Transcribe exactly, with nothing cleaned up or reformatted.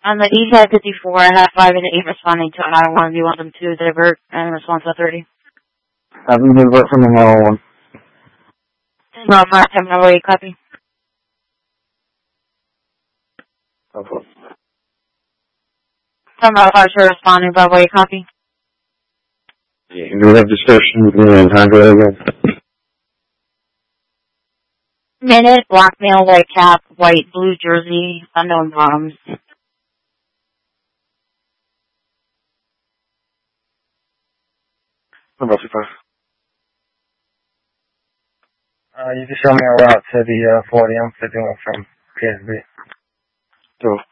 On the E side fifty-four, I have five and eight responding to I one. Do you want them to divert and response to thirty? Have them divert from the nine one one. No, five, ten, Bravo eight, copy. Okay. ten, Bravo five, sure, responding, Bravo eight, copy. Yeah, do we have discussion with me and Andre again? Minute, black male, white cap, white, blue jersey, unknown bottoms. Number five. Uh, you can show me a route to the uh, forty. I'm fifty-one from P S B. Go.